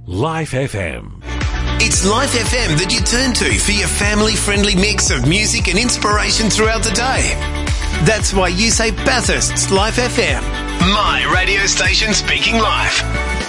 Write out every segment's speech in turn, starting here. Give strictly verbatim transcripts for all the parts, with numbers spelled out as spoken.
Life F M. It's Life F M that you turn to for your family-friendly mix of music and inspiration throughout the day. That's why you say Bathurst's Life F M. My radio station speaking life.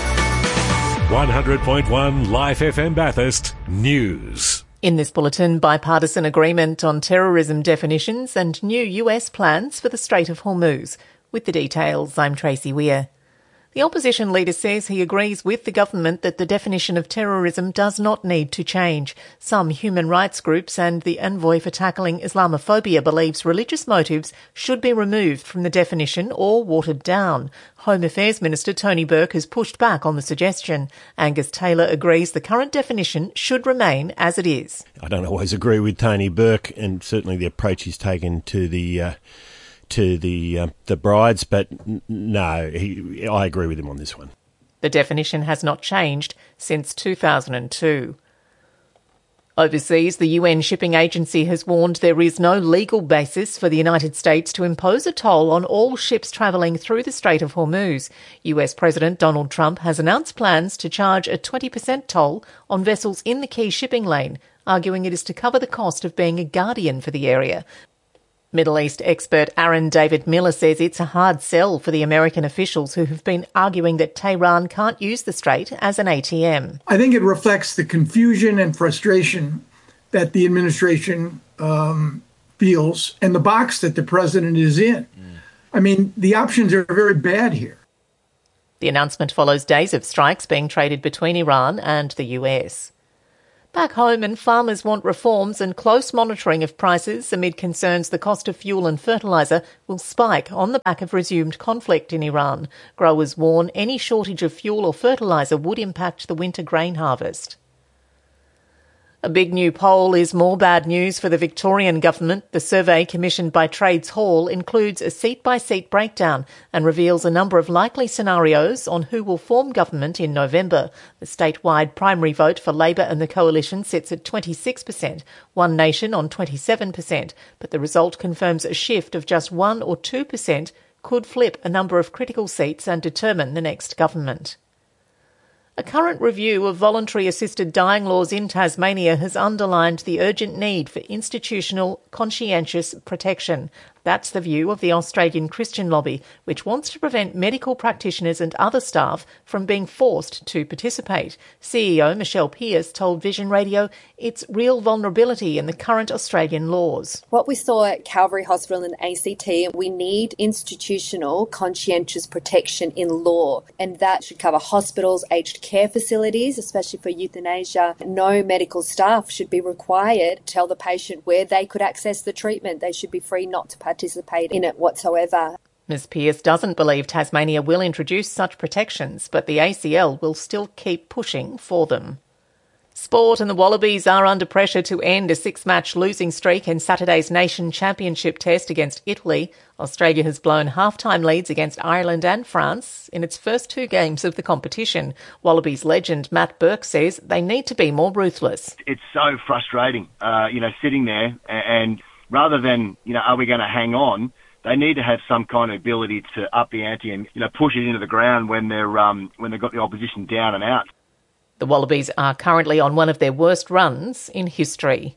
one hundred point one Life F M Bathurst News. In this bulletin, bipartisan agreement on terrorism definitions and new U S plans for the Strait of Hormuz. With the details, I'm Tracy Weir. The opposition leader says he agrees with the government that the definition of terrorism does not need to change. Some human rights groups and the envoy for tackling Islamophobia believes religious motives should be removed from the definition or watered down. Home Affairs Minister Tony Burke has pushed back on the suggestion. Angus Taylor agrees the current definition should remain as it is. I don't always agree with Tony Burke and certainly the approach he's taken to the uh, to the uh, the brides, but n- no, he, I agree with him on this one. The definition has not changed since two thousand two. Overseas, the U N Shipping Agency has warned there is no legal basis for the United States to impose a toll on all ships travelling through the Strait of Hormuz. U S President Donald Trump has announced plans to charge a twenty percent toll on vessels in the key shipping lane, arguing it is to cover the cost of being a guardian for the area. Middle East expert Aaron David Miller says it's a hard sell for the American officials who have been arguing that Tehran can't use the strait as an A T M. I think it reflects the confusion and frustration that the administration um, feels and the box that the president is in. Mm. I mean, the options are very bad here. The announcement follows days of strikes being traded between Iran and the U S. Back home, and farmers want reforms and close monitoring of prices amid concerns the cost of fuel and fertiliser will spike on the back of resumed conflict in Iran. Growers warn any shortage of fuel or fertiliser would impact the winter grain harvest. A big new poll is more bad news for the Victorian government. The survey commissioned by Trades Hall includes a seat-by-seat breakdown and reveals a number of likely scenarios on who will form government in November. The statewide primary vote for Labor and the Coalition sits at twenty-six percent, One Nation on twenty-seven percent, but the result confirms a shift of just one or two percent could flip a number of critical seats and determine the next government. A current review of voluntary assisted dying laws in Tasmania has underlined the urgent need for institutional conscientious protection. That's the view of the Australian Christian Lobby, which wants to prevent medical practitioners and other staff from being forced to participate. C E O Michelle Pearce told Vision Radio it's real vulnerability in the current Australian laws. What we saw at Calvary Hospital and A C T, we need institutional conscientious protection in law, and that should cover hospitals, aged care facilities, especially for euthanasia. No medical staff should be required to tell the patient where they could access the treatment. They should be free not to participate in it whatsoever. Miz Pearce doesn't believe Tasmania will introduce such protections, but the A C L will still keep pushing for them. Sport, and the Wallabies are under pressure to end a six-match losing streak in Saturday's Nation Championship test against Italy. Australia has blown half-time leads against Ireland and France in its first two games of the competition. Wallabies legend Matt Burke says they need to be more ruthless. It's so frustrating, uh, you know, sitting there and rather than, you know, are we going to hang on, they need to have some kind of ability to up the ante and, you know, push it into the ground when they're um, when they've got the opposition down and out. The Wallabies are currently on one of their worst runs in history.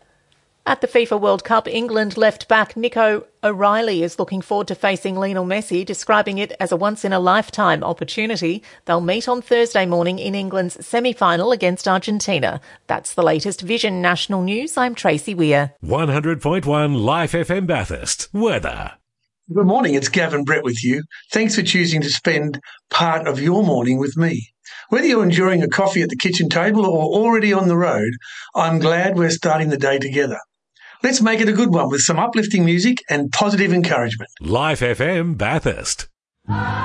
At the FIFA World Cup, England left-back Nico O'Reilly is looking forward to facing Lionel Messi, describing it as a once-in-a-lifetime opportunity. They'll meet on Thursday morning in England's semi-final against Argentina. That's the latest Vision National News. I'm Tracy Weir. one hundred point one Life F M Bathurst. Weather. Good morning, it's Gavin Brett with you. Thanks for choosing to spend part of your morning with me. Whether you're enjoying a coffee at the kitchen table or already on the road, I'm glad we're starting the day together. Let's make it a good one with some uplifting music and positive encouragement. Life F M Bathurst.